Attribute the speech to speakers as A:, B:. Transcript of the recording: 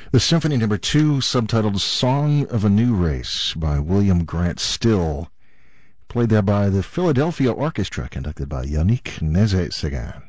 A: The Symphony Number 2, subtitled Song of a New Race by William Grant Still, played there by the Philadelphia Orchestra, conducted by Yannick Nézet-Séguin.